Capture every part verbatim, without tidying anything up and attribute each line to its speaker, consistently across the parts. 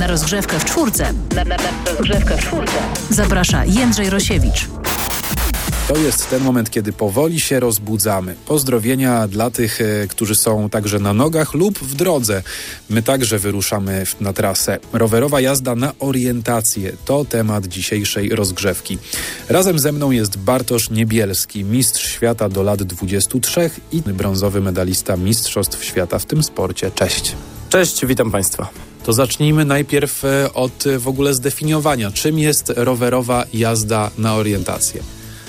Speaker 1: rozgrzewkę w czwórce. Na, na, na rozgrzewkę w czwórce. Zaprasza Jędrzej Rosiewicz.
Speaker 2: To jest ten moment, kiedy powoli się rozbudzamy. Pozdrowienia dla tych, którzy są także na nogach lub w drodze. My także wyruszamy na trasę. Rowerowa jazda na orientację to temat dzisiejszej rozgrzewki. Razem ze mną jest Bartosz Niebielski, mistrz świata do lat dwudziestu trzech i brązowy medalista Mistrzostw Świata w tym sporcie. Cześć.
Speaker 3: Cześć, witam Państwa.
Speaker 2: To zacznijmy najpierw od w ogóle zdefiniowania. Czym jest rowerowa jazda na orientację?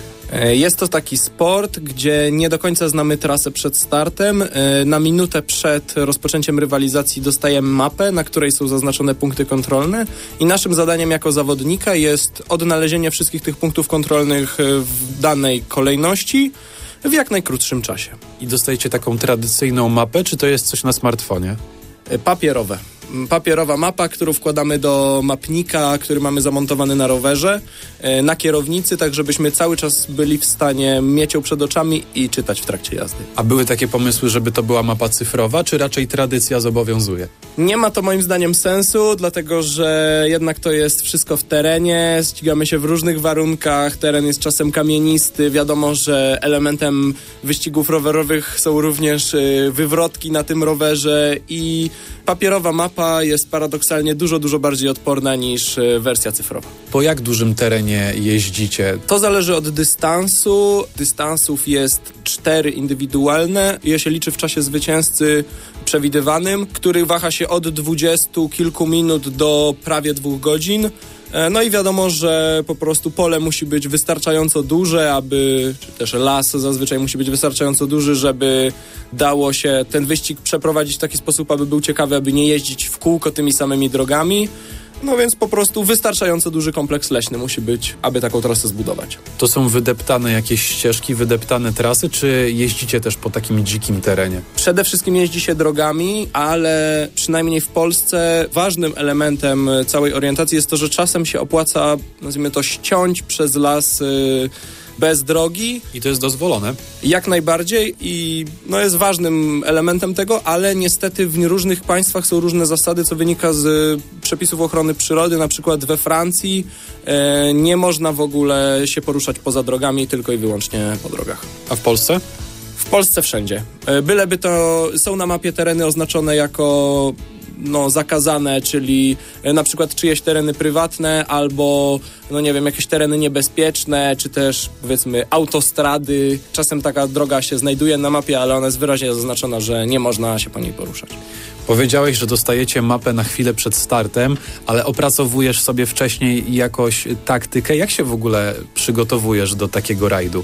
Speaker 3: Jest to taki sport, gdzie nie do końca znamy trasę przed startem. Na minutę przed rozpoczęciem rywalizacji dostajemy mapę, na której są zaznaczone punkty kontrolne i naszym zadaniem jako zawodnika jest odnalezienie wszystkich tych punktów kontrolnych w danej kolejności w jak najkrótszym czasie.
Speaker 2: I dostajecie taką tradycyjną mapę, czy to jest coś na smartfonie?
Speaker 3: Papierowe. Papierowa mapa, którą wkładamy do mapnika, który mamy zamontowany na rowerze, na kierownicy, tak żebyśmy cały czas byli w stanie mieć ją przed oczami i czytać w trakcie jazdy.
Speaker 2: A były takie pomysły, żeby to była mapa cyfrowa, czy raczej tradycja zobowiązuje?
Speaker 3: Nie ma to moim zdaniem sensu, dlatego że jednak to jest wszystko w terenie, ścigamy się w różnych warunkach, teren jest czasem kamienisty, wiadomo, że elementem wyścigów rowerowych są również wywrotki na tym rowerze i papierowa mapa jest paradoksalnie dużo, dużo bardziej odporna niż wersja cyfrowa.
Speaker 2: Po jak dużym terenie jeździcie?
Speaker 3: To zależy od dystansu. Dystansów jest cztery indywidualne. Je się liczy w czasie zwycięzcy przewidywanym, który waha się od dwudziestu kilku minut do prawie dwóch godzin. No i wiadomo, że po prostu pole musi być wystarczająco duże, aby, czy też las zazwyczaj musi być wystarczająco duży, żeby dało się ten wyścig przeprowadzić w taki sposób, aby był ciekawy, aby nie jeździć w kółko tymi samymi drogami. No więc po prostu wystarczająco duży kompleks leśny musi być, aby taką trasę zbudować.
Speaker 2: To są wydeptane jakieś ścieżki, wydeptane trasy, czy jeździcie też po takim dzikim terenie?
Speaker 3: Przede wszystkim jeździ się drogami, ale przynajmniej w Polsce ważnym elementem całej orientacji jest to, że czasem się opłaca, nazwijmy to, ściąć przez las yy, bez drogi.
Speaker 2: I to jest dozwolone?
Speaker 3: Jak najbardziej i no jest ważnym elementem tego, ale niestety w różnych państwach są różne zasady, co wynika z przepisów ochrony przyrody. Na przykład we Francji e, nie można w ogóle się poruszać poza drogami, tylko i wyłącznie po drogach.
Speaker 2: A w Polsce?
Speaker 3: W Polsce wszędzie. E, byleby to są na mapie tereny oznaczone jako no, zakazane, czyli na przykład czyjeś tereny prywatne albo, no nie wiem, jakieś tereny niebezpieczne, czy też powiedzmy autostrady. Czasem taka droga się znajduje na mapie, ale ona jest wyraźnie zaznaczona, że nie można się po niej poruszać.
Speaker 2: Powiedziałeś, że dostajecie mapę na chwilę przed startem, ale opracowujesz sobie wcześniej jakoś taktykę. Jak się w ogóle przygotowujesz do takiego rajdu?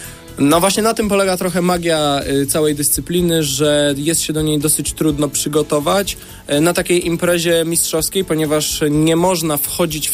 Speaker 3: No właśnie na tym polega trochę magia y, całej dyscypliny, że jest się do niej dosyć trudno przygotować y, na takiej imprezie mistrzowskiej, ponieważ nie można wchodzić w